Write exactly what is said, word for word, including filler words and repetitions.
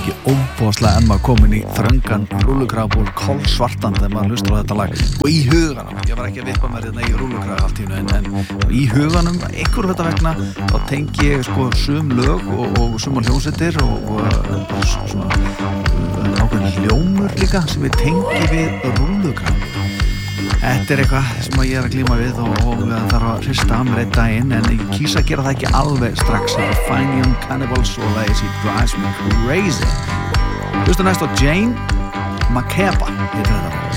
ekki óbúðslega en maður komin í þröngan rúlukrabúl kolsvartan þegar maður hlustar á þetta lag og í huganum, ég var ekki að vippa mér þetta í rúlukrab allt í einu en, en í huganum, einhverju þetta vegna þá tengi ég sko sum lög og, og sumar hljómsveitir og, og svona ákveðin hljómur líka sem við tengi við rúlukrabúl. Þetta er eitthvað sem ég er að glíma við og, og það þarf að hrista að mér einn daginn en ég kýsa að gera það ekki alveg strax. Það er Fine Young Cannibals og lagið She Drives Me Crazy. Hlusta næst á Jane Makeba heitir þetta.